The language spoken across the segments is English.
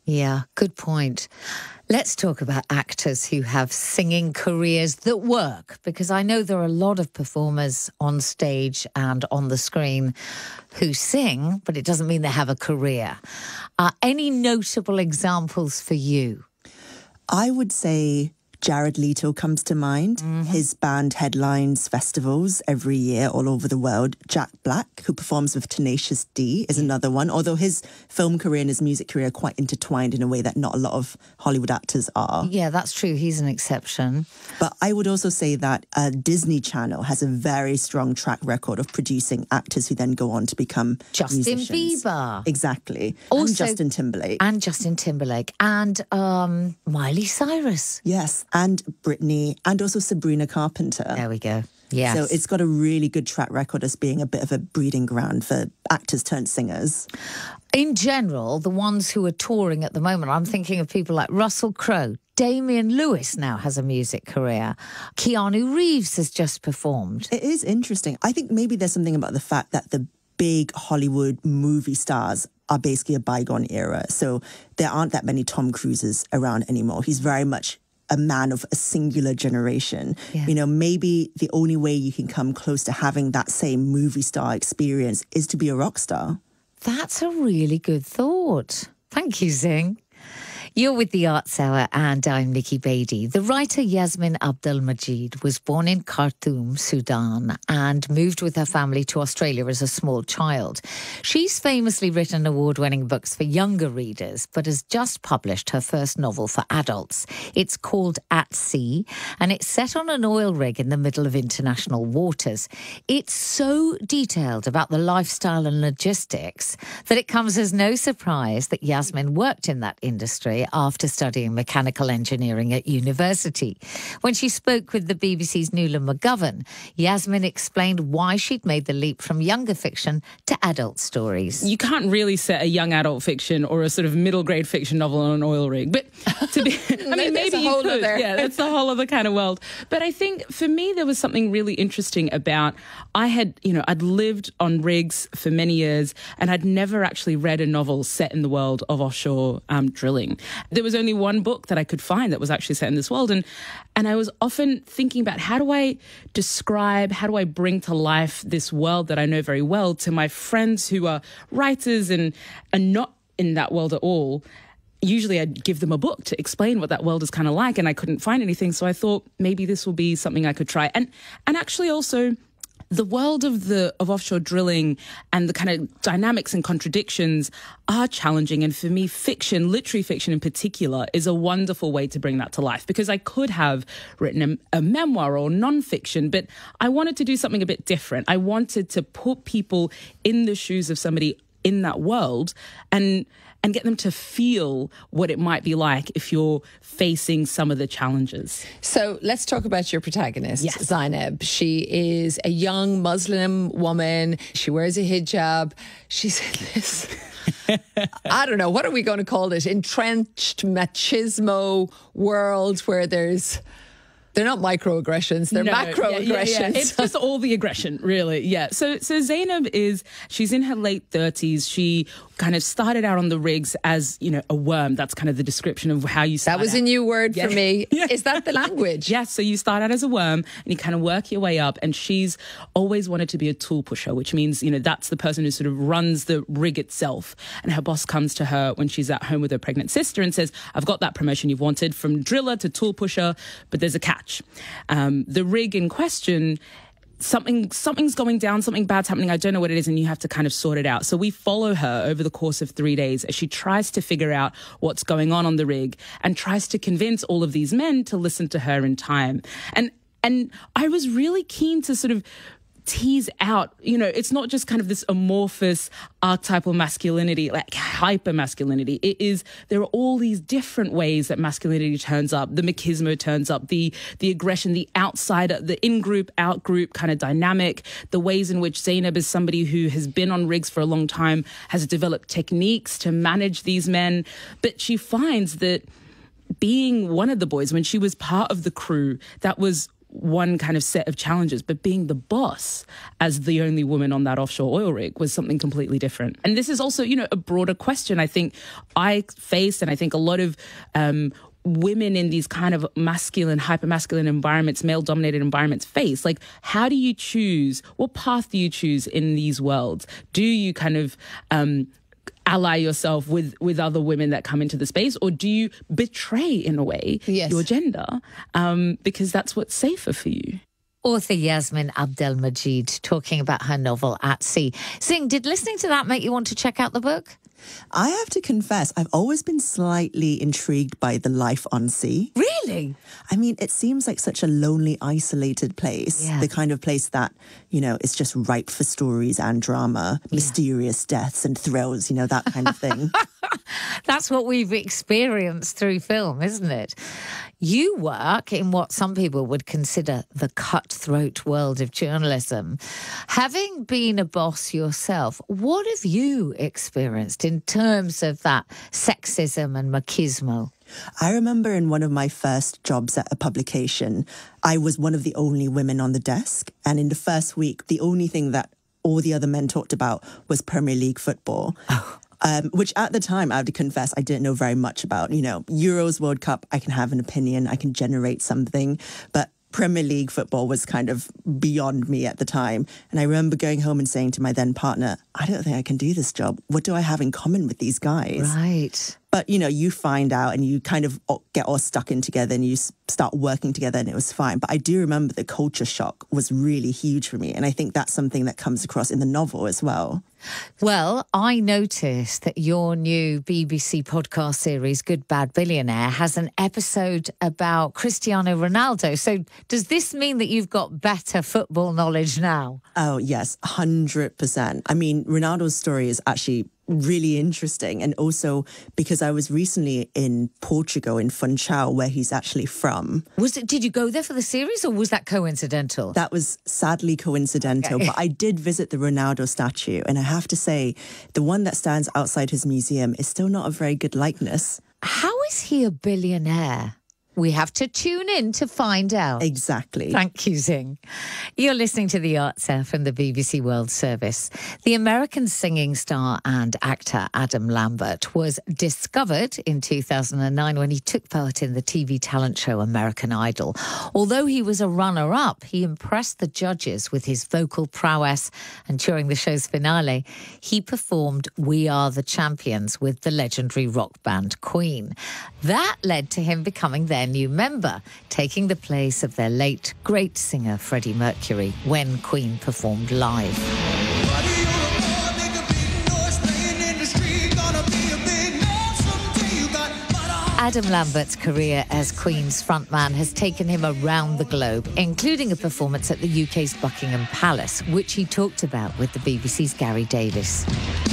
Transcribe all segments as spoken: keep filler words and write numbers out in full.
Yeah, good point. Let's talk about actors who have singing careers that work, because I know there are a lot of performers on stage and on the screen who sing, but it doesn't mean they have a career. Uh, any notable examples for you? I would say Jared Leto comes to mind. Mm-hmm. His band headlines festivals every year all over the world. Jack Black, who performs with Tenacious D, is another one, although his film career and his music career are quite intertwined in a way that not a lot of Hollywood actors are. Yeah, that's true. He's an exception. But I would also say that uh, Disney Channel has a very strong track record of producing actors who then go on to become Justin musicians. Bieber. Exactly. Also, and Justin Timberlake. And Justin Timberlake. And um, Miley Cyrus. Yes. And Britney, and also Sabrina Carpenter. There we go. Yes. So it's got a really good track record as being a bit of a breeding ground for actors turned singers. In general, the ones who are touring at the moment, I'm thinking of people like Russell Crowe. Damian Lewis now has a music career. Keanu Reeves has just performed. It is interesting. I think maybe there's something about the fact that the big Hollywood movie stars are basically a bygone era. So there aren't that many Tom Cruises around anymore. He's very much a man of a singular generation. Yeah. You know, maybe the only way you can come close to having that same movie star experience is to be a rock star. That's a really good thought. Thank you, Zing. You're with the Arts Hour, and I'm Nikki Beatty. The writer Yasmin Abdel-Majid was born in Khartoum, Sudan, and moved with her family to Australia as a small child. She's famously written award-winning books for younger readers, but has just published her first novel for adults. It's called At Sea, and it's set on an oil rig in the middle of international waters. It's so detailed about the lifestyle and logistics that it comes as no surprise that Yasmin worked in that industry after studying mechanical engineering at university. When she spoke with the B B C's Nuala McGovern, Yasmin explained why she'd made the leap from younger fiction to adult stories. You can't really set a young adult fiction or a sort of middle grade fiction novel on an oil rig, but to be, I mean, maybe you could. Other. Yeah, that's the whole other kind of world. But I think for me, there was something really interesting about, I had, you know, I'd lived on rigs for many years and I'd never actually read a novel set in the world of offshore um, drilling. There was only one book that I could find that was actually set in this world. And, and I was often thinking about, how do I describe, how do I bring to life this world that I know very well to my friends who are writers and are not in that world at all? Usually I'd give them a book to explain what that world is kind of like, and I couldn't find anything. So I thought maybe this will be something I could try. And, and actually also, the world of the of offshore drilling and the kind of dynamics and contradictions are challenging. And for me, fiction, literary fiction in particular, is a wonderful way to bring that to life, because I could have written a, a memoir or nonfiction, but I wanted to do something a bit different. I wanted to put people in the shoes of somebody in that world and and get them to feel what it might be like if you're facing some of the challenges. So let's talk about your protagonist, yes. Zainab. She is a young Muslim woman. She wears a hijab. She's in this, I don't know, what are we going to call it? Entrenched machismo world where there's... They're not microaggressions, they're no, macroaggressions. Yeah, yeah, yeah. It's just all the aggression, really. Yeah. So so Zainab is, she's in her late thirties. She kind of started out on the rigs as, you know, a worm. That's kind of the description of how you start That was out. a new word yeah. for me. Yeah. Is that the language? Yes. Yeah, so you start out as a worm and you kind of work your way up. And she's always wanted to be a tool pusher, which means, you know, that's the person who sort of runs the rig itself. And her boss comes to her when she's at home with her pregnant sister and says, I've got that promotion you've wanted from driller to tool pusher, but there's a catch. Um, the rig in question, something something's going down, something bad's happening, I don't know what it is, and you have to kind of sort it out. So we follow her over the course of three days as she tries to figure out what's going on on the rig and tries to convince all of these men to listen to her in time. And and I was really keen to sort of tease out, you know, it's not just kind of this amorphous archetypal masculinity, like hyper masculinity. It is, there are all these different ways that masculinity turns up. The machismo turns up, the the aggression, the outsider, the in-group, out-group kind of dynamic, the ways in which Zainab is somebody who has been on rigs for a long time, has developed techniques to manage these men. But she finds that being one of the boys, when she was part of the crew that was one kind of set of challenges, but being the boss as the only woman on that offshore oil rig was something completely different. And this is also, you know, a broader question I think I faced, and I think a lot of um, women in these kind of masculine, hyper-masculine environments, male-dominated environments face. Like, how do you choose? What path do you choose in these worlds? Do you kind of um, ally yourself with, with other women that come into the space, or do you betray, in a way, yes. your gender um, because that's what's safer for you? Author Yasmin Abdelmajid talking about her novel At Sea. Sing, did listening to that make you want to check out the book? I have to confess, I've always been slightly intrigued by the life on sea. Really? I mean, it seems like such a lonely, isolated place. Yeah. The kind of place that, you know, is just ripe for stories and drama, yeah. mysterious deaths and thrills, you know, that kind of thing. That's what we've experienced through film, isn't it? You work in what some people would consider the cutthroat world of journalism. Having been a boss yourself, what have you experienced in terms of that sexism and machismo? I remember in one of my first jobs at a publication, I was one of the only women on the desk. And in the first week, the only thing that all the other men talked about was Premier League football. Oh. Um, which at the time, I have to confess, I didn't know very much about. You know, Euros, World Cup, I can have an opinion, I can generate something. But Premier League football was kind of beyond me at the time. And I remember going home and saying to my then partner, I don't think I can do this job. What do I have in common with these guys? Right. But, you know, you find out and you kind of get all stuck in together and you start working together and it was fine. But I do remember the culture shock was really huge for me. And I think that's something that comes across in the novel as well. Well, I noticed that your new B B C podcast series, Good Bad Billionaire, has an episode about Cristiano Ronaldo. So does this mean that you've got better football knowledge now? Oh, yes, one hundred percent. I mean, Ronaldo's story is actually really interesting. And also because I was recently in Portugal, in Funchal, where he's actually from. Was it? Did you go there for the series or was that coincidental? That was sadly coincidental, okay. But I did visit the Ronaldo statue. And I have to say, the one that stands outside his museum is still not a very good likeness. How is he a billionaire? We have to tune in to find out. Exactly. Thank you, Zing. You're listening to The Arts Hour from the B B C World Service. The American singing star and actor Adam Lambert was discovered in two thousand nine when he took part in the T V talent show American Idol. Although he was a runner-up, he impressed the judges with his vocal prowess, and during the show's finale, he performed We Are the Champions with the legendary rock band Queen. That led to him becoming their new member, taking the place of their late great singer Freddie Mercury when Queen performed live. Adam Lambert's career as Queen's frontman has taken him around the globe, including a performance at the U K's Buckingham Palace, which he talked about with the B B C's Gary Davis.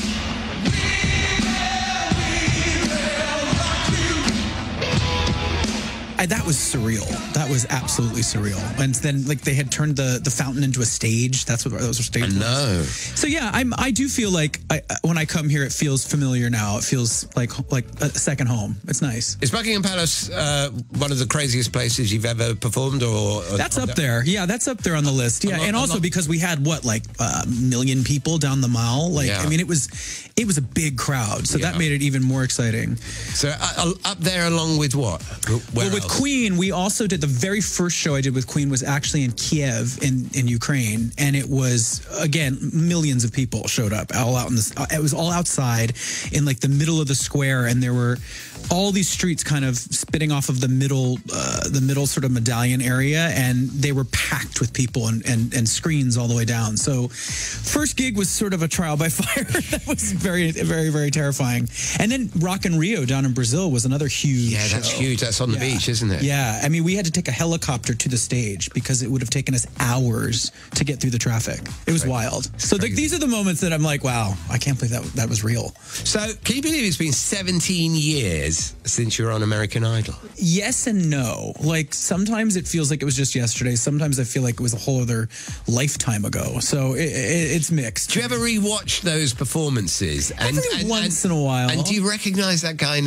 I, that was surreal. That was absolutely surreal. And then, like, they had turned the, the fountain into a stage. That's what those were stage. I know. So yeah, I'm. I do feel like I, when I come here, it feels familiar now. It feels like like a second home. It's nice. Is Buckingham Palace uh, one of the craziest places you've ever performed? Or, or that's up there. Yeah, that's up there on the list. Yeah, not, and also not, because we had what like a million people down the mall. Like, yeah. I mean, it was it was a big crowd, so yeah. that made it even more exciting. So uh, up there, along with what? Where well, with else? Queen, we also did the very first show I did with Queen was actually in Kiev in, in Ukraine. And it was, again, millions of people showed up all out in this. It was all outside in like the middle of the square. And there were all these streets kind of spitting off of the middle, uh, the middle sort of medallion area. And they were packed with people and, and, and screens all the way down. So first gig was sort of a trial by fire. That was very, very, very terrifying. And then Rock in Rio down in Brazil was another huge Yeah, that's show. huge. That's on the Yeah. beach, isn't it? Yeah, I mean, we had to take a helicopter to the stage because it would have taken us hours to get through the traffic. It was Crazy. wild. So the, these are the moments that I'm like, wow, I can't believe that that was real. So can you believe it's been seventeen years since you were on American Idol? Yes and no. Like, sometimes it feels like it was just yesterday. Sometimes I feel like it was a whole other lifetime ago. So it, it, it's mixed. Do you ever rewatch those performances? And, Every and, once and, in a while. And do you recognize that guy now?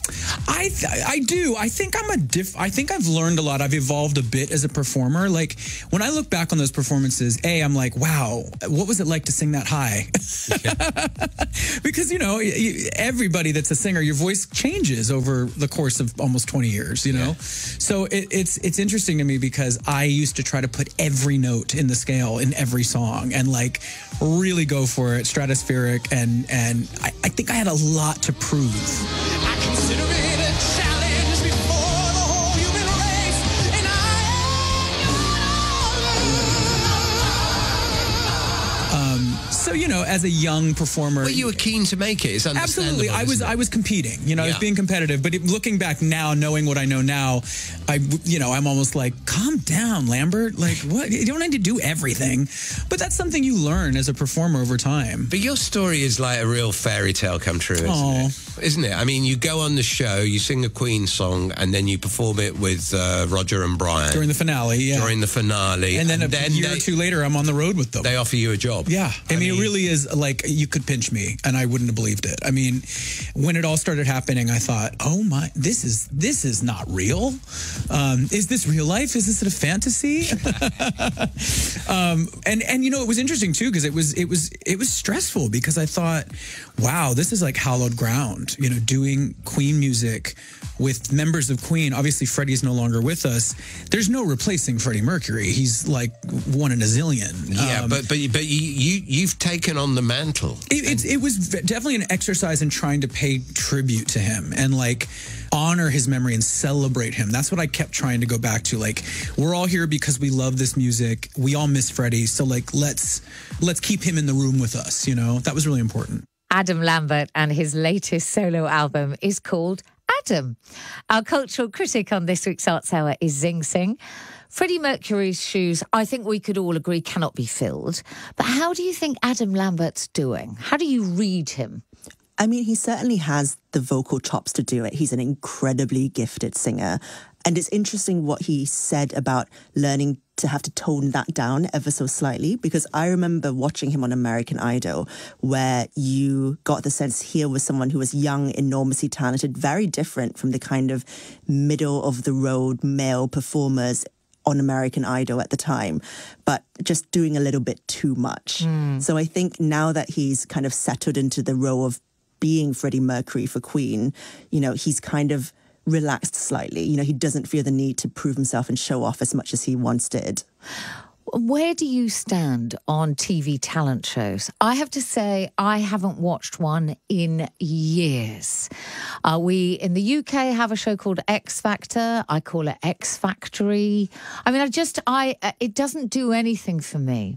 I th- I do. I think I'm a diff. I think I've learned a lot. I've evolved a bit as a performer. Like when I look back on those performances, A, I'm like, wow, what was it like to sing that high? Because, you know, everybody that's a singer, your voice changes over the course of almost twenty years, you know? Yeah. So it, it's it's interesting to me because I used to try to put every note in the scale in every song and like really go for it, stratospheric. And, and I, I think I had a lot to prove. I consider it a challenge before the whole human race, and I am um, so, you know, as a young performer, well, you were keen to make it. It's absolutely. I was. it? I was competing. You know, yeah. I was being competitive. But it, looking back now, knowing what I know now, I, you know, I'm almost like, calm down, Lambert. Like, what? You don't need to do everything. But that's something you learn as a performer over time. But your story is like a real fairy tale come true, isn't Aww. it? Isn't it? I mean, you go on the show, you sing a Queen song, and then you perform it with uh, Roger and Brian during the finale. Yeah. During the finale, and then and a then year they, or two later, I'm on the road with them. They offer you a job. Yeah, I, I mean, mean, it really is like you could pinch me, and I wouldn't have believed it. I mean, when it all started happening, I thought, "Oh my, this is this is not real. Um, is this real life? Is this a fantasy?" um, and and you know, it was interesting too because it was it was it was stressful because I thought, "Wow, this is like hallowed ground." You know, doing Queen music with members of Queen. Obviously, Freddie's no longer with us. There's no replacing Freddie Mercury. He's like one in a zillion. Yeah, um, but but but you, you you've taken on the mantle. It, it, it was definitely an exercise in trying to pay tribute to him and like honor his memory and celebrate him. That's what I kept trying to go back to. Like, we're all here because we love this music. We all miss Freddie. So like, let's let's keep him in the room with us. You know, that was really important. Adam Lambert and his latest solo album is called Adam. Our cultural critic on this week's Arts Hour is Zing Singh. Freddie Mercury's shoes, I think we could all agree, cannot be filled. But how do you think Adam Lambert's doing? How do you read him? I mean, he certainly has the vocal chops to do it. He's an incredibly gifted singer. And it's interesting what he said about learning to have to tone that down ever so slightly, because I remember watching him on American Idol, where you got the sense here was someone who was young, enormously talented, very different from the kind of middle-of-the-road male performers on American Idol at the time, but just doing a little bit too much. Mm. So I think now that he's kind of settled into the role of being Freddie Mercury for Queen, you know, he's kind of relaxed slightly. You know, he doesn't feel the need to prove himself and show off as much as he once did. Where do you stand on T V talent shows? I have to say, I haven't watched one in years. Uh, we, in the U K, have a show called X Factor. I call it X Factory. I mean, I just, I, it doesn't do anything for me.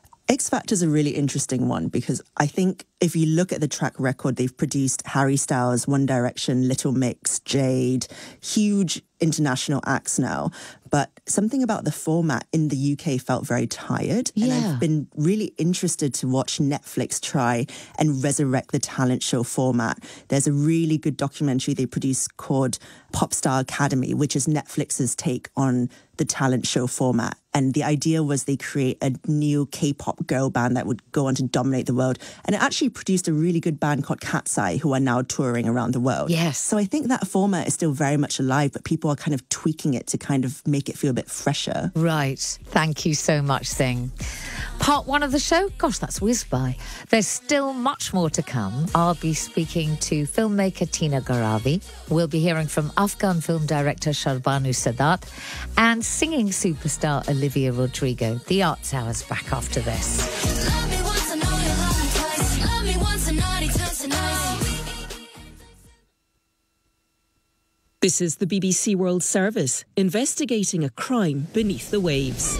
X Factor's a really interesting one because I think if you look at the track record, they've produced Harry Styles, One Direction, Little Mix, Jade, huge international acts now. But something about the format in the U K felt very tired. Yeah. And I've been really interested to watch Netflix try and resurrect the talent show format. There's a really good documentary they produced called Popstar Academy, which is Netflix's take on the talent show format. And the idea was they create a new K-pop girl band that would go on to dominate the world. And it actually produced a really good band called Cat's Eye, who are now touring around the world. Yes. So I think that format is still very much alive, but people are kind of tweaking it to kind of make it feel a bit fresher. Right. Thank you so much, Singh. Part one of the show, gosh, that's whizzed by. There's still much more to come. I'll be speaking to filmmaker Tina Garavi. We'll be hearing from Afghan film director Sharbanu Sadat and singing superstar Olivia Rodrigo. The Arts Hour's back after this. Love me once, I know you love me twice. Love me once, and naughty turns to nice. This is the B B C World Service, investigating a crime beneath the waves.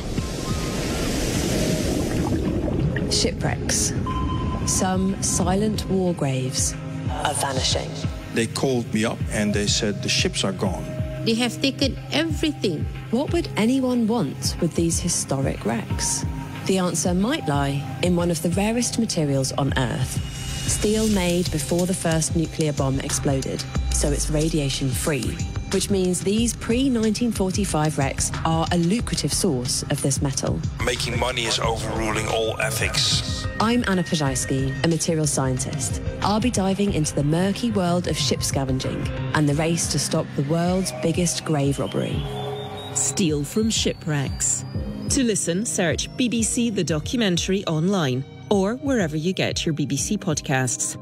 Shipwrecks. Some silent war graves are vanishing. They called me up and they said the ships are gone. They have taken everything. What would anyone want with these historic wrecks? The answer might lie in one of the rarest materials on Earth. Steel made before the first nuclear bomb exploded, so it's radiation-free. which means these pre nineteen forty-five wrecks are a lucrative source of this metal. Making money is overruling all ethics. I'm Anna Pajajski, a material scientist. I'll be diving into the murky world of ship scavenging and the race to stop the world's biggest grave robbery. Steal from shipwrecks. To listen, search B B C The Documentary online or wherever you get your B B C podcasts.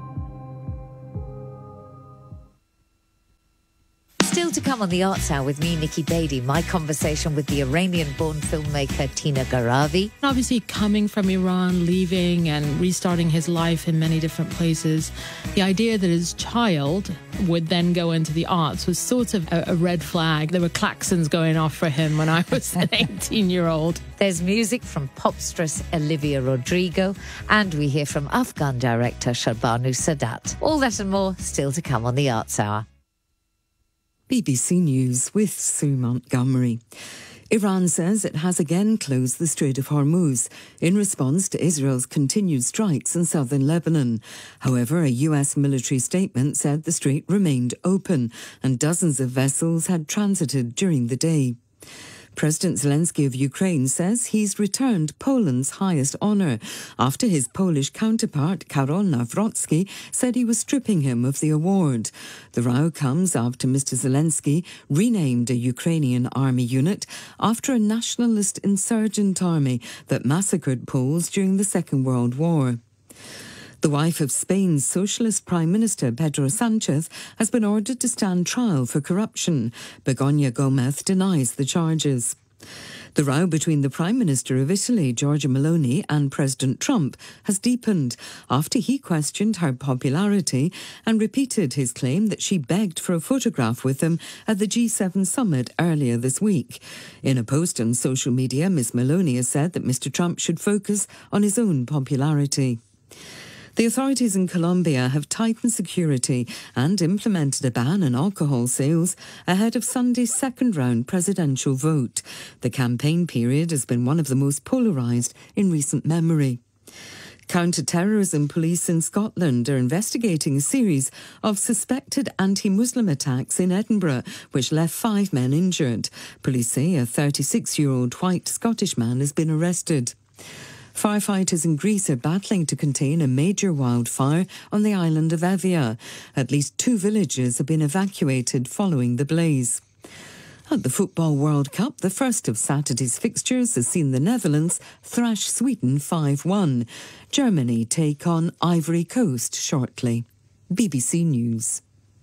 Still to come on the Arts Hour with me, Nikki Beatty, my conversation with the Iranian-born filmmaker Tina Garavi. Obviously, coming from Iran, leaving and restarting his life in many different places, the idea that his child would then go into the arts was sort of a, a red flag. There were klaxons going off for him when I was an eighteen-year-old. There's music from popstress Olivia Rodrigo, and we hear from Afghan director Shahbanu Sadat. All that and more still to come on the Arts Hour. B B C News with Sue Montgomery. Iran says it has again closed the Strait of Hormuz in response to Israel's continued strikes in southern Lebanon. However, a U S military statement said the strait remained open and dozens of vessels had transited during the day. President Zelensky of Ukraine says he's returned Poland's highest honour after his Polish counterpart, Karol Nawrocki, said he was stripping him of the award. The row comes after Mister Zelensky renamed a Ukrainian army unit after a nationalist insurgent army that massacred Poles during the Second World War. The wife of Spain's socialist Prime Minister Pedro Sanchez has been ordered to stand trial for corruption. Begoña Gómez denies the charges. The row between the Prime Minister of Italy, Giorgia Meloni, and President Trump has deepened after he questioned her popularity and repeated his claim that she begged for a photograph with him at the G seven summit earlier this week. In a post on social media, Miss Meloni has said that Mister Trump should focus on his own popularity. The authorities in Colombia have tightened security and implemented a ban on alcohol sales ahead of Sunday's second-round presidential vote. The campaign period has been one of the most polarised in recent memory. Counter-terrorism police in Scotland are investigating a series of suspected anti-Muslim attacks in Edinburgh, which left five men injured. Police say a thirty-six-year-old white Scottish man has been arrested. Firefighters in Greece are battling to contain a major wildfire on the island of Evia. At least two villages have been evacuated following the blaze. At the Football World Cup, the first of Saturday's fixtures has seen the Netherlands thrash Sweden five one. Germany take on Ivory Coast shortly. B B C News.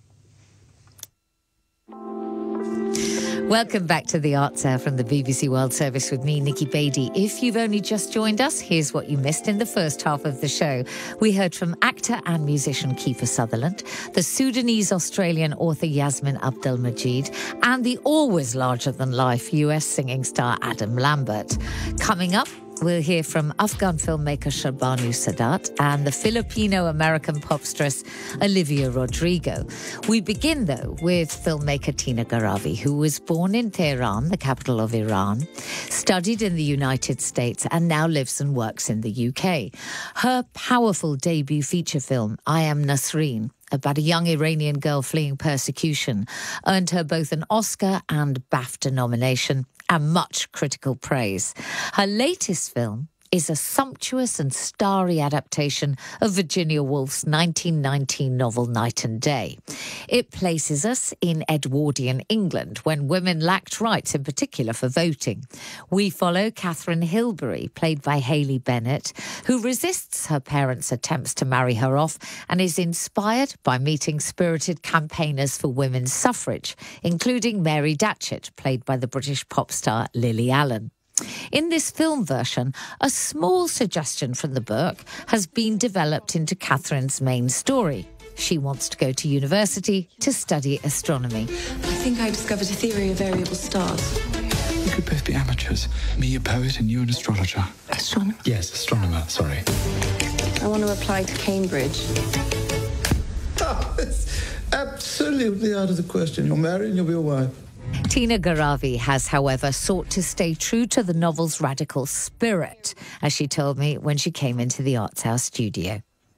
Welcome back to the Arts Hour from the B B C World Service with me, Nikki Beatty. If you've only just joined us, here's what you missed in the first half of the show. We heard from actor and musician Kiefer Sutherland, the Sudanese-Australian author Yasmin Abdel-Majid, and the always larger-than-life U S singing star Adam Lambert. Coming up, we'll hear from Afghan filmmaker Shahbanu Sadat and the Filipino-American popstress Olivia Rodrigo. We begin, though, with filmmaker Tina Garavi, who was born in Tehran, the capital of Iran, studied in the United States, and now lives and works in the U K. Her powerful debut feature film, I Am Nasreen, about a young Iranian girl fleeing persecution, earned her both an Oscar and BAFTA nomination and much critical praise. Her latest film is a sumptuous and starry adaptation of Virginia Woolf's nineteen nineteen novel Night and Day. It places us in Edwardian England, when women lacked rights, in particular for voting. We follow Catherine Hilbery, played by Hayley Bennett, who resists her parents' attempts to marry her off and is inspired by meeting spirited campaigners for women's suffrage, including Mary Datchet, played by the British pop star Lily Allen. In this film version, a small suggestion from the book has been developed into Catherine's main story. She wants to go to university to study astronomy. I think I discovered a theory of variable stars. We could both be amateurs. Me a poet and you an astrologer. Astronomer? Yes, astronomer, sorry. I want to apply to Cambridge. Oh, it's absolutely out of the question. You're married and you'll be a wife. Tina Garavi has, however, sought to stay true to the novel's radical spirit, as she told me when she came into the Arts House studio.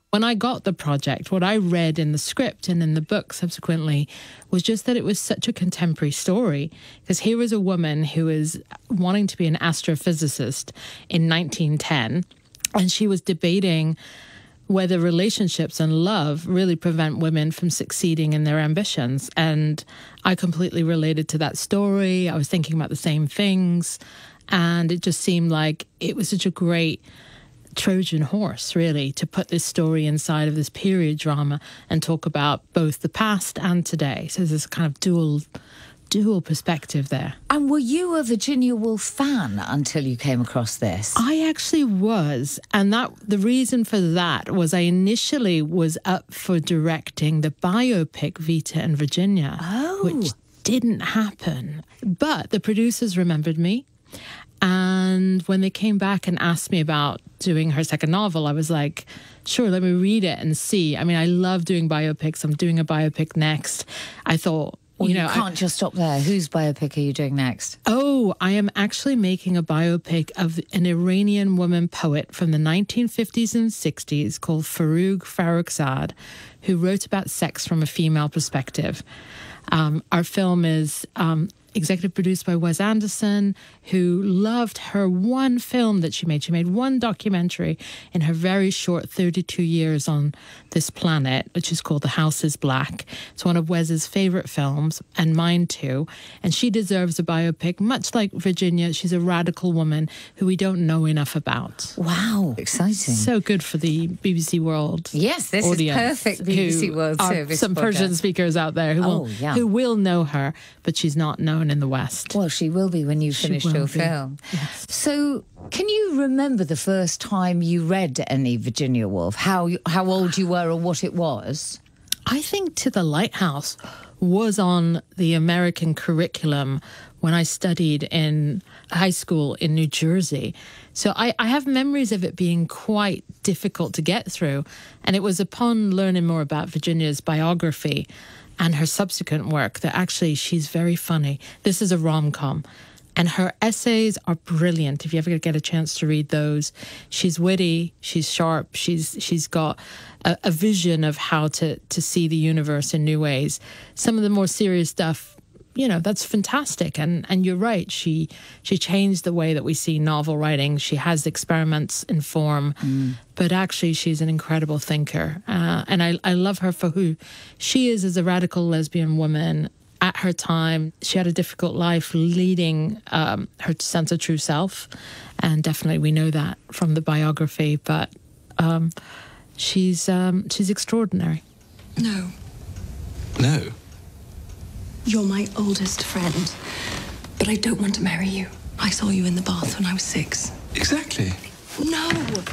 When I got the project, what I read in the script and in the book subsequently was just that it was such a contemporary story. Because here was a woman who is wanting to be an astrophysicist in nineteen ten, and she was debating whether relationships and love really prevent women from succeeding in their ambitions. And I completely related to that story. I was thinking about the same things. And it just seemed like it was such a great Trojan horse, really, to put this story inside of this period drama and talk about both the past and today. So there's this kind of dual dual perspective there. And were you a Virginia Woolf fan until you came across this? I actually was. And that the reason for that was I initially was up for directing the biopic Vita and Virginia, oh. which didn't happen. But the producers remembered me. And when they came back and asked me about doing her second novel, I was like, sure, let me read it and see. I mean, I love doing biopics. I'm doing a biopic next. I thought, well, you know, you can't I, just stop there. Whose biopic are you doing next? Oh, I am actually making a biopic of an Iranian woman poet from the nineteen fifties and sixties called Farouk Farrokhzad, who wrote about sex from a female perspective. Um, our film is um, executive produced by Wes Anderson, who loved her one film that she made. She made one documentary in her very short thirty-two years on this planet, which is called The House is Black. It's one of Wes's favorite films, and mine too. And she deserves a biopic, much like Virginia. She's a radical woman who we don't know enough about. Wow, exciting. So good for the B B C World Yes, this audience, is perfect B B C World Service. Some podcast. Persian speakers out there who, oh, will, yeah. who will know her, but she's not known in the West. Well, she will be when you finish your be. film. Yes. So, can you remember the first time you read any Virginia Woolf? How how old you were or what it was? I think To the Lighthouse was on the American curriculum when I studied in high school in New Jersey. So I, I have memories of it being quite difficult to get through. And it was upon learning more about Virginia's biography and her subsequent work that actually she's very funny. This is a rom-com. And her essays are brilliant. If you ever get a chance to read those, she's witty, she's sharp, she's she's got a, a vision of how to to see the universe in new ways. Some of the more serious stuff, you know, that's fantastic. And and you're right, she she changed the way that we see novel writing. She has experiments in form, mm. but actually she's an incredible thinker. Uh, and I, I love her for who she is as a radical lesbian woman. At her time, she had a difficult life leading um, her sense of true self. And definitely we know that from the biography. But um, she's um, she's extraordinary. No. No? You're my oldest friend. But I don't want to marry you. I saw you in the bath when I was six. Exactly. No!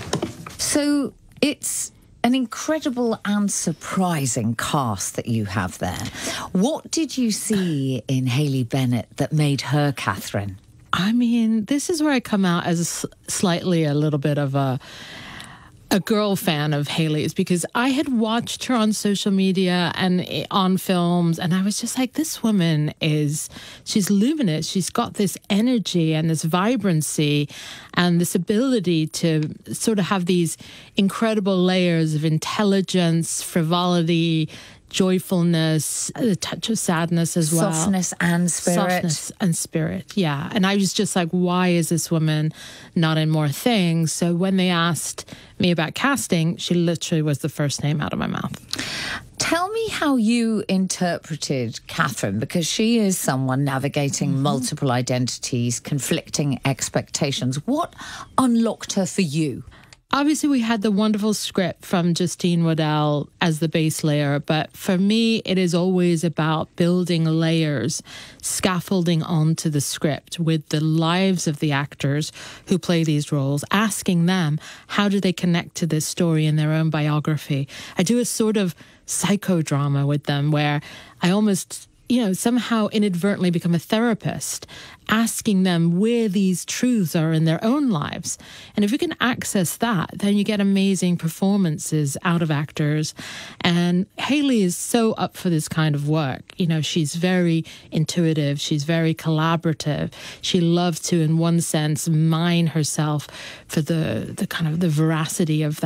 So it's an incredible and surprising cast that you have there. What did you see in Haley Bennett that made her Catherine? I mean, this is where I come out as a, slightly a little bit of a a girl fan of Haley's, because I had watched her on social media and on films, and I was just like, this woman is, she's luminous. She's got this energy and this vibrancy and this ability to sort of have these incredible layers of intelligence, frivolity, joyfulness, a touch of sadness as well. Softness and spirit. Softness and spirit, yeah. And I was just like, why is this woman not in more things? So when they asked me about casting, she literally was the first name out of my mouth. Tell me how you interpreted Catherine, because she is someone navigating mm-hmm. multiple identities, conflicting expectations. What unlocked her for you? Obviously, we had the wonderful script from Justine Waddell as the base layer, but for me, it is always about building layers, scaffolding onto the script with the lives of the actors who play these roles, asking them, how do they connect to this story in their own biography? I do a sort of psychodrama with them where I almost, you know, somehow inadvertently become a therapist, asking them where these truths are in their own lives. And if you can access that, then you get amazing performances out of actors. And Haley is so up for this kind of work. You know, she's very intuitive. She's very collaborative. She loves to, in one sense, mine herself for the, the kind of the veracity of that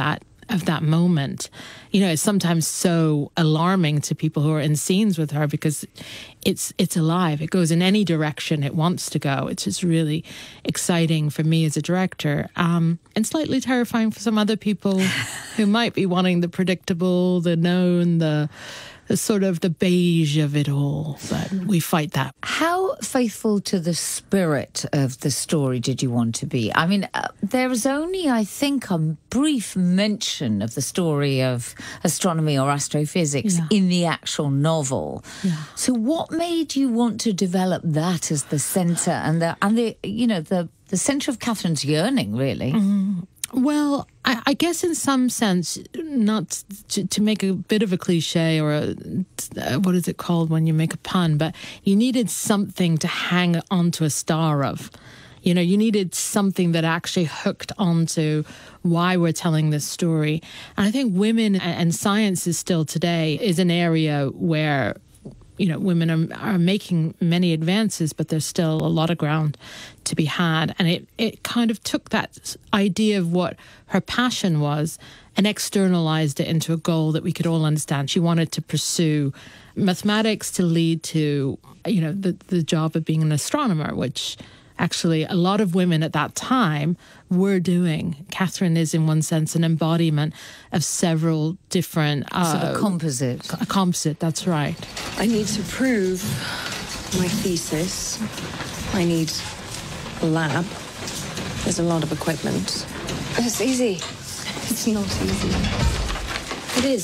of that moment. You know, it's sometimes so alarming to people who are in scenes with her because it's it's alive. It goes in any direction it wants to go. It's just really exciting for me as a director, um, and slightly terrifying for some other people who might be wanting the predictable, the known, the the sort of the beige of it all, but we fight that. How faithful to the spirit of the story did you want to be? I mean, uh, there is only, I think, a brief mention of the story of astronomy or astrophysics yeah. in the actual novel. Yeah. So what made you want to develop that as the centre and the, and the you know, the, the centre of Catherine's yearning, really? Mm. Well, I, I guess in some sense, not to, to make a bit of a cliche or a, what is it called when you make a pun, but you needed something to hang onto a star of. You know, you needed something that actually hooked onto why we're telling this story. And I think women and science is still today is an area where, you know, women are, are making many advances, but there's still a lot of ground to be had. And it, it kind of took that idea of what her passion was and externalized it into a goal that we could all understand. She wanted to pursue mathematics to lead to, you know, the, the job of being an astronomer, which actually a lot of women at that time were doing. Catherine is, in one sense, an embodiment of several different... Uh, sort of composite. A composite, that's right. I need to prove my thesis. I need a lab. There's a lot of equipment. It's easy. It's not easy. It is.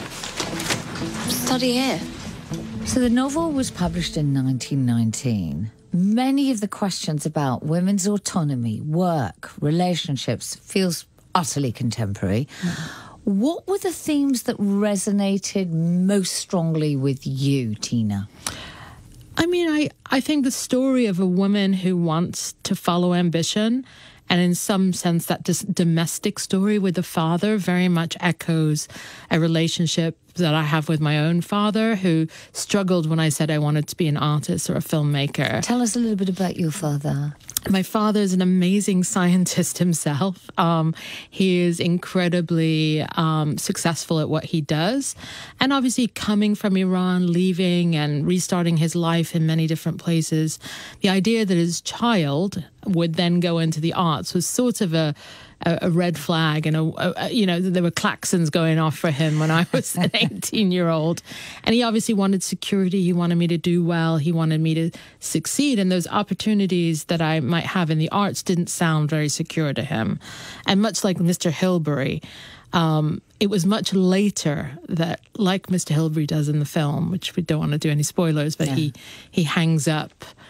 Study here. So the novel was published in nineteen nineteen. Many of the questions about women's autonomy, work, relationships feels utterly contemporary. Mm. What were the themes that resonated most strongly with you, Tina? I mean, I, I think the story of a woman who wants to follow ambition, and in some sense that dis- domestic story with the father very much echoes a relationship that I have with my own father, who struggled when I said I wanted to be an artist or a filmmaker. Tell us a little bit about your father. My father is an amazing scientist himself. Um, he is incredibly um, successful at what he does. And obviously coming from Iran, leaving and restarting his life in many different places, the idea that his child would then go into the arts was sort of a A, a red flag, and a, a, you know, there were klaxons going off for him when I was an eighteen-year-old. And he obviously wanted security. He wanted me to do well. He wanted me to succeed. And those opportunities that I might have in the arts didn't sound very secure to him. And much like Mister Hilbery, um, it was much later that, like Mister Hilbery does in the film, which we don't want to do any spoilers, but yeah. he he hangs up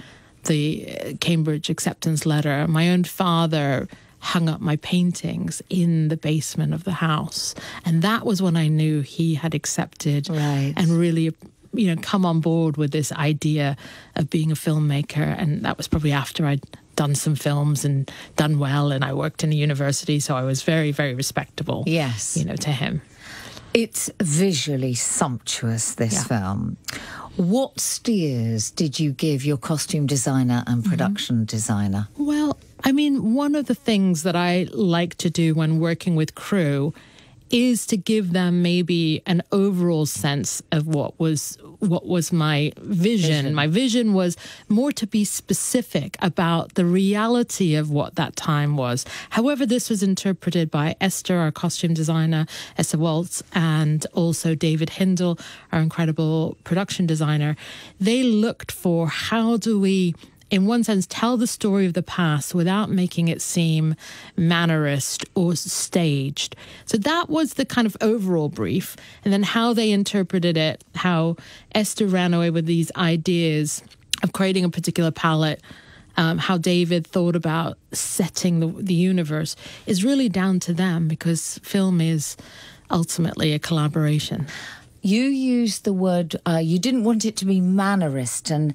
the Cambridge acceptance letter. My own father hung up my paintings in the basement of the house. And that was when I knew he had accepted right. and really, you know, come on board with this idea of being a filmmaker. And that was probably after I'd done some films and done well, and I worked in a university, so I was very, very respectable, yes, you know, to him. It's visually sumptuous, this yeah. film. What steers did you give your costume designer and production mm-hmm. designer? Well, I mean, one of the things that I like to do when working with crew is to give them maybe an overall sense of what was what was my vision. vision. My vision was more to be specific about the reality of what that time was. However, this was interpreted by Esther, our costume designer, Esther Waltz, and also David Hindle, our incredible production designer. They looked for how do we, in one sense, tell the story of the past without making it seem mannerist or staged. So that was the kind of overall brief. And then how they interpreted it, how Esther ran away with these ideas of creating a particular palette, um, how David thought about setting the, the universe is really down to them, because film is ultimately a collaboration. You used the word, uh, you didn't want it to be mannerist, and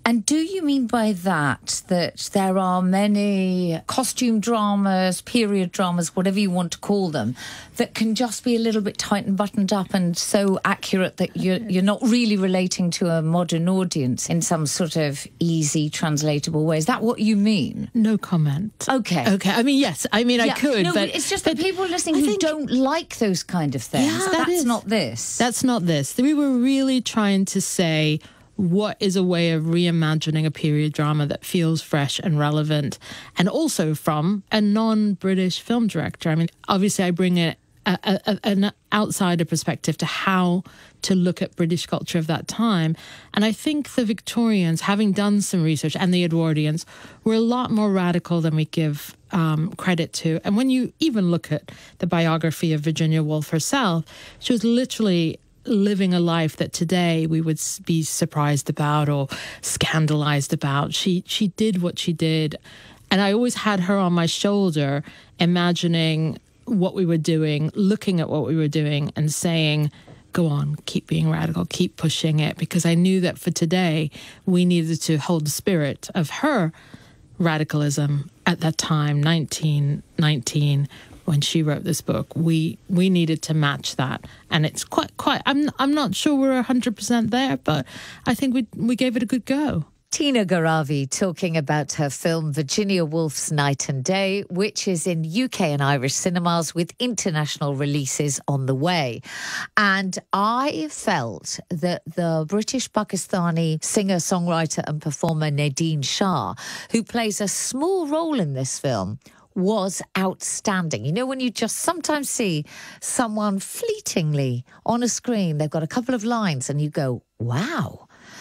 And do you mean by that that there are many costume dramas, period dramas, whatever you want to call them, that can just be a little bit tight and buttoned up and so accurate that you're, you're not really relating to a modern audience in some sort of easy, translatable way? Is that what you mean? No comment. Okay. Okay. I mean, yes. I mean, yeah. I could, no, but... it's just that people listening who think, don't like those kind of things. Yeah, That's that is, not this. That's not this. We were really trying to say... what is a way of reimagining a period drama that feels fresh and relevant, and also from a non-British film director? I mean, obviously I bring a, a, a, an outsider perspective to how to look at British culture of that time. And I think the Victorians, having done some research, and the Edwardians, were a lot more radical than we give um, credit to. And when you even look at the biography of Virginia Woolf herself, she was literally living a life that today we would be surprised about or scandalized about. She she did what she did. And I always had her on my shoulder, imagining what we were doing, looking at what we were doing and saying, go on, keep being radical, keep pushing it. Because I knew that for today, we needed to hold the spirit of her radicalism at that time, nineteen nineteen, when she wrote this book. We we needed to match that, and it's quite quite. I'm I'm not sure we're a hundred percent there, but I think we we gave it a good go. Tina Garavi talking about her film Virginia Woolf's Night and Day, which is in U K and Irish cinemas with international releases on the way. And I felt that the British Pakistani singer, songwriter and performer Nadine Shah, who plays a small role in this film, was outstanding. You know, when you just sometimes see someone fleetingly on a screen, they've got a couple of lines and you go, wow.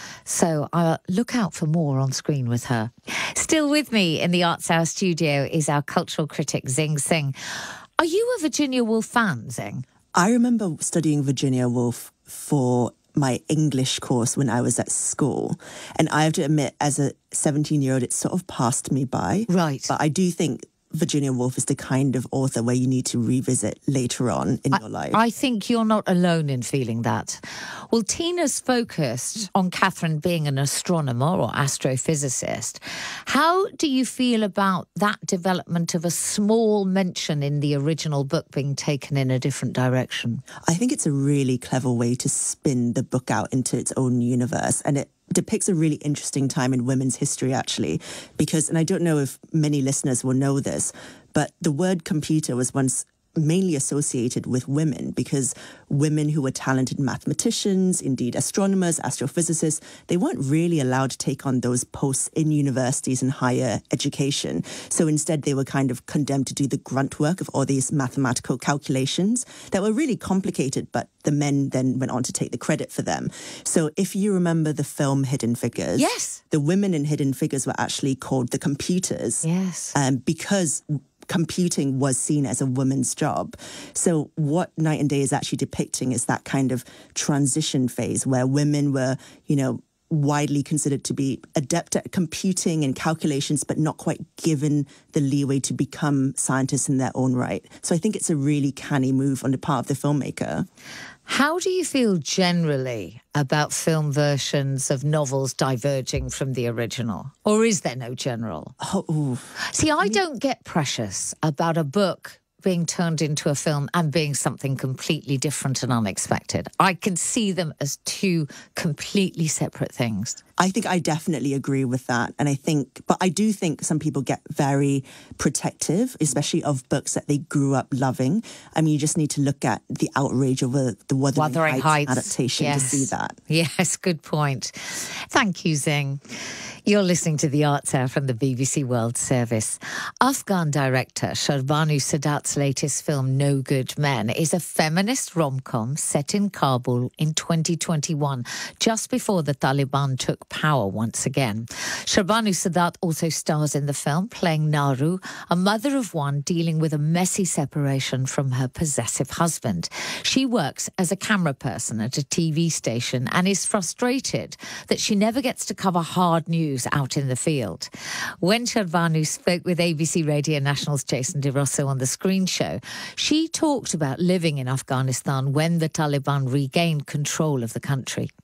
So uh, look out for more on screen with her. Still with me in the Arts Hour studio is our cultural critic, Zing Singh. Are you a Virginia Woolf fan, Zing? I remember studying Virginia Woolf for my English course when I was at school. And I have to admit, as a seventeen-year-old, it sort of passed me by. Right. But I do think Virginia Woolf is the kind of author where you need to revisit later on in I, your life. I think you're not alone in feeling that. Well, Tina's focused on Catherine being an astronomer or astrophysicist. How do you feel about that development of a small mention in the original book being taken in a different direction? I think it's a really clever way to spin the book out into its own universe, and it depicts a really interesting time in women's history, actually, because, and I don't know if many listeners will know this, but the word computer was once mainly associated with women, because women who were talented mathematicians, indeed astronomers, astrophysicists, they weren't really allowed to take on those posts in universities and higher education. So instead, they were kind of condemned to do the grunt work of all these mathematical calculations that were really complicated, but the men then went on to take the credit for them. So if you remember the film Hidden Figures, yes, the women in Hidden Figures were actually called the computers. Yes. Um, because computing was seen as a woman's job. So what Night and Day is actually depicting is that kind of transition phase where women were, you know, widely considered to be adept at computing and calculations, but not quite given the leeway to become scientists in their own right. So I think it's a really canny move on the part of the filmmaker. How do you feel generally about film versions of novels diverging from the original? Or is there no general? Oh, See, I don't get precious about a book being turned into a film and being something completely different and unexpected. I can see them as two completely separate things. I think I definitely agree with that. And I think, but I do think some people get very protective, especially of books that they grew up loving. I mean, you just need to look at the outrage over the Wuthering, Wuthering Heights, Heights adaptation yes. to see that. Yes, good point. Thank you, Zing. You're listening to The Arts Hour from the B B C World Service. Afghan director Shahrbanu Sadat's latest film, No Good Men, is a feminist rom-com set in Kabul in twenty twenty-one, just before the Taliban took power once again. Shahrbanu Sadat also stars in the film, playing Naru, a mother of one dealing with a messy separation from her possessive husband. She works as a camera person at a T V station and is frustrated that she never gets to cover hard news out in the field. When Shahrbanu spoke with A B C Radio National's Jason De Rosso on the Screen Show, she talked about living in Afghanistan when the Taliban regained control of the country.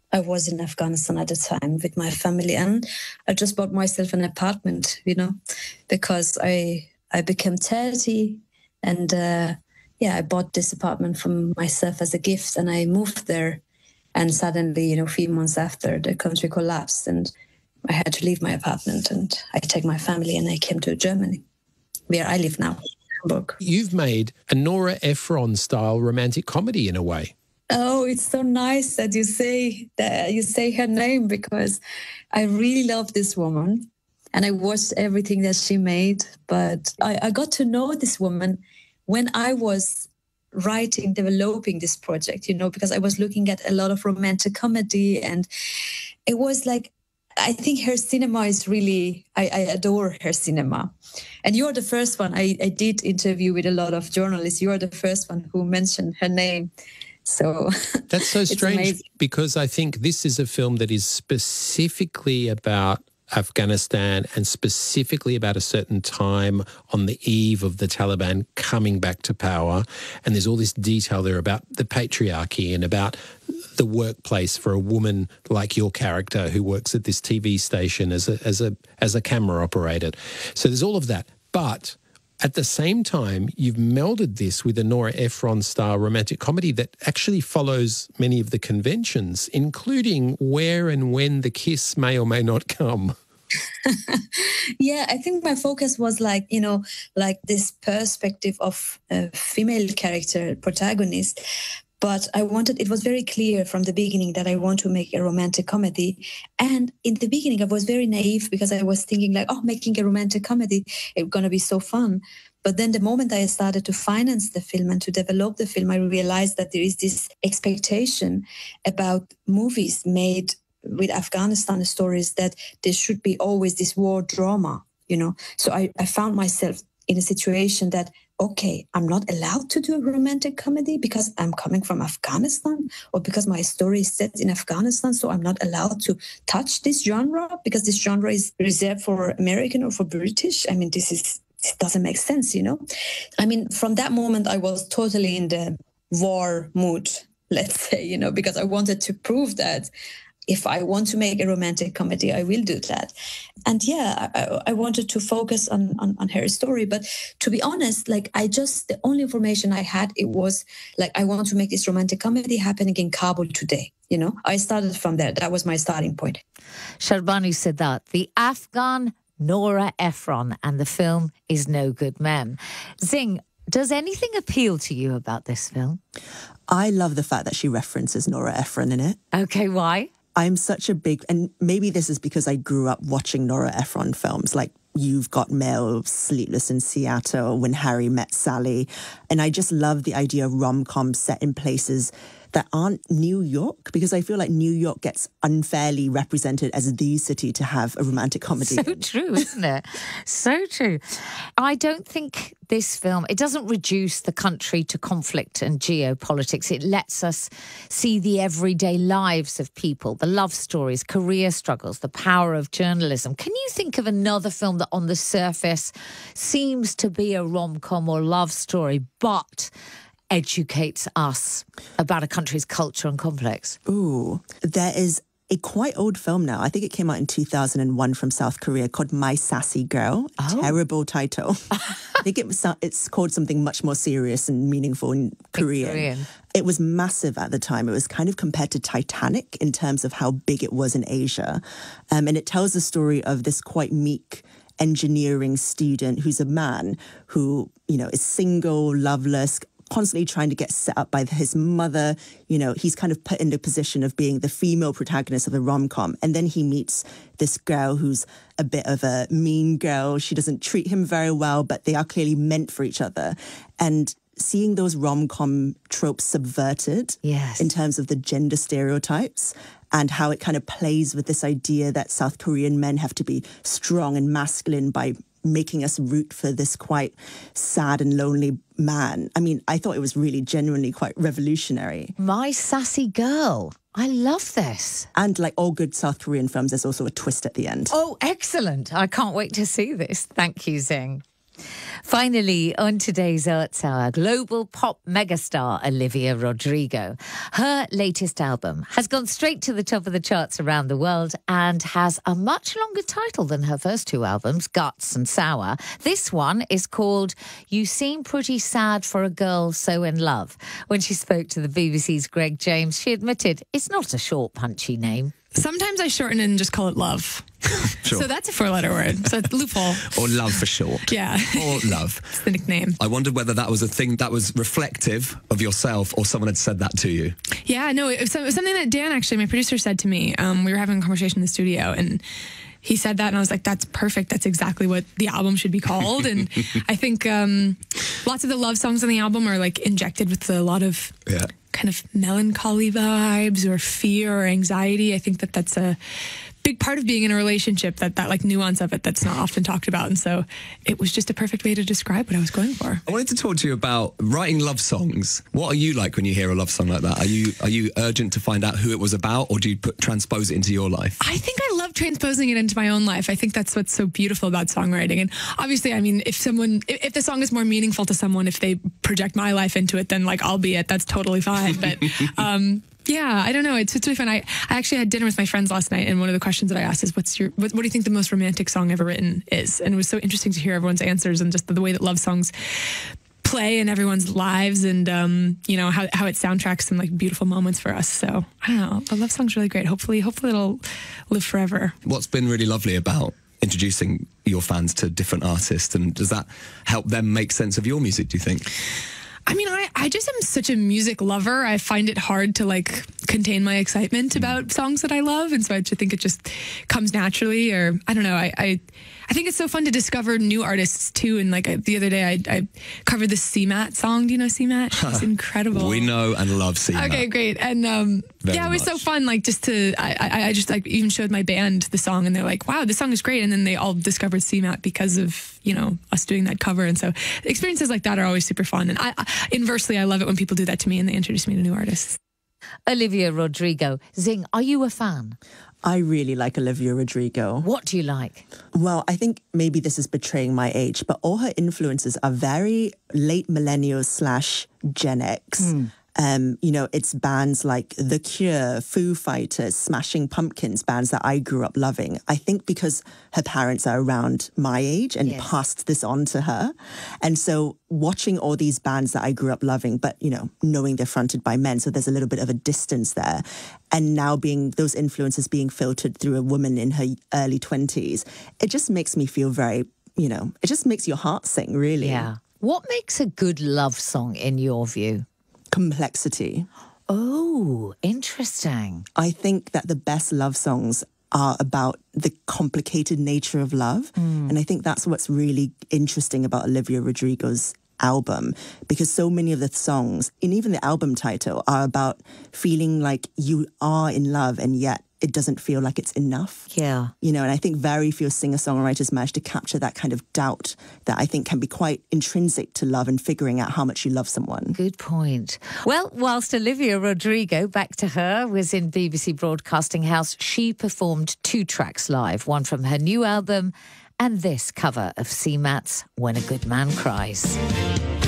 I was in Afghanistan at the time with my family, and I just bought myself an apartment, you know, because I I became thirty, and uh, yeah, I bought this apartment from myself as a gift, and I moved there, and suddenly, you know, a few months after, the country collapsed, and I had to leave my apartment, and I took my family, and I came to Germany, where I live now, Hamburg. You've made a Nora Ephron-style romantic comedy in a way. Oh, it's so nice that you say that you say her name, because I really love this woman and I watched everything that she made. But I, I got to know this woman when I was writing, developing this project, you know, because I was looking at a lot of romantic comedy, and it was like, I think her cinema is really, I, I adore her cinema. And you're the first one. I, I did interview with a lot of journalists. You're the first one who mentioned her name. So that's so strange, because I think this is a film that is specifically about Afghanistan and specifically about a certain time on the eve of the Taliban coming back to power. And there's all this detail there about the patriarchy and about the workplace for a woman like your character who works at this T V station as a, as a, as a camera operator. So there's all of that. But at the same time, you've melded this with a Nora Ephron-style romantic comedy that actually follows many of the conventions, including where and when the kiss may or may not come. Yeah, I think my focus was like, you know, like this perspective of a female character, protagonist. But I wanted, it was very clear from the beginning that I want to make a romantic comedy. And in the beginning, I was very naive because I was thinking like, oh, making a romantic comedy, it's going to be so fun. But then the moment I started to finance the film and to develop the film, I realized that there is this expectation about movies made with Afghanistan stories that there should be always this war drama, you know. So I, I found myself in a situation that, okay, I'm not allowed to do a romantic comedy because I'm coming from Afghanistan, or because my story is set in Afghanistan, so I'm not allowed to touch this genre because this genre is reserved for American or for British. I mean, this is it doesn't make sense, you know? I mean, from that moment, I was totally in the war mood, let's say, you know, because I wanted to prove that if I want to make a romantic comedy, I will do that. And yeah, I, I wanted to focus on, on, on her story. But to be honest, like I just, the only information I had, it was like, I want to make this romantic comedy happening in Kabul today. You know, I started from there. That was my starting point. Sharbanu Sadat, the Afghan Nora Ephron, and the film is No Good Men. Zing, does anything appeal to you about this film? I love the fact that she references Nora Ephron in it. Okay, why? I'm such a big, and maybe this is because I grew up watching Nora Ephron films like You've Got Mail, Sleepless in Seattle, When Harry Met Sally. And I just love the idea of rom-com set in places that aren't New York, because I feel like New York gets unfairly represented as the city to have a romantic comedy. So true, isn't it? So true. I don't think this film, it doesn't reduce the country to conflict and geopolitics. It lets us see the everyday lives of people, the love stories, career struggles, the power of journalism. Can you think of another film that on the surface seems to be a rom-com or love story, but educates us about a country's culture and conflicts? Ooh, there is a quite old film now. I think it came out in two thousand one from South Korea called My Sassy Girl. Oh. Terrible title. I think it was, it's called something much more serious and meaningful in Korean. Korean. It was massive at the time. It was kind of compared to Titanic in terms of how big it was in Asia. Um, and it tells the story of this quite meek engineering student who's a man who, you know, is single, loveless, constantly trying to get set up by his mother. You know, he's kind of put in the position of being the female protagonist of the rom-com. And then he meets this girl who's a bit of a mean girl. She doesn't treat him very well, but they are clearly meant for each other. And seeing those rom-com tropes subverted, yes, in terms of the gender stereotypes and how it kind of plays with this idea that South Korean men have to be strong and masculine by making us root for this quite sad and lonely man. I mean, I thought it was really genuinely quite revolutionary. My Sassy Girl. I love this. And like all good South Korean films, there's also a twist at the end. Oh, excellent. I can't wait to see this. Thank you, Zing. Finally, on today's Arts Hour, global pop megastar Olivia Rodrigo. Her latest album has gone straight to the top of the charts around the world and has a much longer title than her first two albums, Guts and Sour. This one is called You Seem Pretty Sad for a Girl So in Love. When she spoke to the B B C's Greg James, she admitted it's not a short, punchy name. Sometimes I shorten it and just call it love. Sure. So that's a four-letter word. So it's loophole. Or love for short. Yeah. Or love. It's the nickname. I wondered whether that was a thing that was reflective of yourself or someone had said that to you. Yeah, no, it was something that Dan, actually, my producer, said to me. Um, we were having a conversation in the studio, and he said that, and I was like, that's perfect. That's exactly what the album should be called. And I think um, lots of the love songs on the album are like injected with a lot of yeah. kind of melancholy vibes or fear or anxiety. I think that that's a big part of being in a relationship, that that like nuance of it that's not often talked about. And so it was just a perfect way to describe what I was going for. I wanted to talk to you about writing love songs. What are you like when you hear a love song like that? Are you are you urgent to find out who it was about, or do you put, transpose it into your life? I think I love transposing it into my own life. I think that's what's so beautiful about songwriting. And obviously, I mean, if someone, if, if the song is more meaningful to someone, if they project my life into it, then like, I'll be it. That's totally fine. But um yeah, I don't know. It's, it's really fun. I, I actually had dinner with my friends last night, and one of the questions that I asked is, "What's your what, what do you think the most romantic song ever written is?" And it was so interesting to hear everyone's answers and just the, the way that love songs play in everyone's lives, and um, you know how how it soundtracks some like beautiful moments for us. So I don't know. The love song's really great. Hopefully, hopefully it'll live forever. What's been really lovely about introducing your fans to different artists, and does that help them make sense of your music, do you think? I mean, I, I just am such a music lover. I find it hard to like contain my excitement about songs that I love. And so I just think it just comes naturally, or I don't know. I, I, I think it's so fun to discover new artists too. And like I, the other day I, I covered this C MAT song. Do you know C MAT? It's incredible. We know and love C MAT. Okay, great. And um, yeah, it was much. so fun. Like just to, I, I, I just like even showed my band the song, and they're like, wow, this song is great. And then they all discovered C MAT because of, you know, us doing that cover. And so experiences like that are always super fun. And I, I inversely, I love it when people do that to me and they introduce me to new artists. Olivia Rodrigo. Zing, are you a fan? I really like Olivia Rodrigo. What do you like? Well, I think maybe this is betraying my age, but all her influences are very late millennials slash Gen X. Mm. Um, you know, it's bands like The Cure, Foo Fighters, Smashing Pumpkins, bands that I grew up loving. I think because her parents are around my age and yes. passed this on to her. And so watching all these bands that I grew up loving, but, you know, knowing they're fronted by men, so there's a little bit of a distance there. And now being those influences being filtered through a woman in her early twenties, it just makes me feel very, you know, it just makes your heart sing, really. Yeah. What makes a good love song in your view? Complexity. Oh, interesting. I think that the best love songs are about the complicated nature of love. Mm. And I think that's what's really interesting about Olivia Rodrigo's album, because so many of the songs, and even the album title, are about feeling like you are in love and yet it doesn't feel like it's enough. Yeah. You know, and I think very few singer-songwriters manage to capture that kind of doubt that I think can be quite intrinsic to love and figuring out how much you love someone. Good point. Well, whilst Olivia Rodrigo, back to her, was in B B C Broadcasting House, she performed two tracks live, one from her new album and this cover of C MAT's When a Good Man Cries.